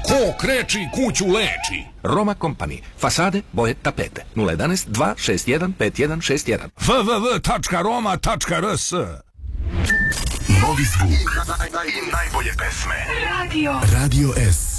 Ko kreči kuću leči. Roma Company. Fasade, boje, tapete. 011 261 5161. www.roma.rs. Novi zvuk i najbolje pesme. Radio S.